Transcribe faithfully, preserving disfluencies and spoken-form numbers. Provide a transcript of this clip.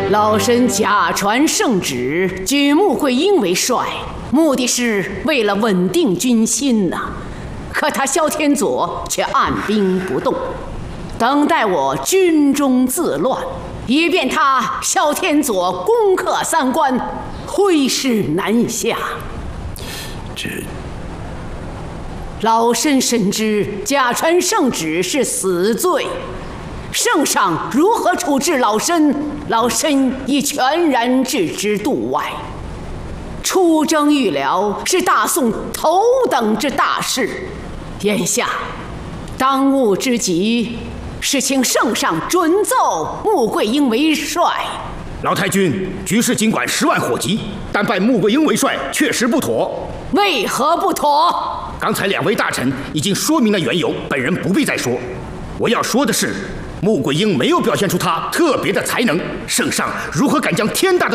老身假传圣旨，举穆桂英为帅，目的是为了稳定军心呐、啊。可他萧天佐却按兵不动，等待我军中自乱，以便他萧天佐攻克三关，挥师南下。 这老身深知假传圣旨是死罪，圣上如何处置老身，老身已全然置之度外。出征预辽是大宋头等之大事，眼下当务之急是请圣上准奏穆桂英为帅。 老太君，局势尽管十万火急，但拜穆桂英为帅确实不妥。 为何不妥？ 刚才两位大臣已经说明了缘由，本人不必再说。我要说的是，穆桂英没有表现出她特别的才能，圣上如何敢将天大的